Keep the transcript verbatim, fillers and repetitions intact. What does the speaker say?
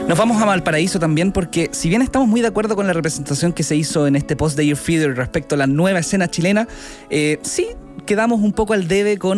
Nos vamos a Valparaíso también porque si bien estamos muy de acuerdo con la representación que se hizo en este post de Ear Feeder respecto a la nueva escena chilena, eh, sí quedamos un poco al debe con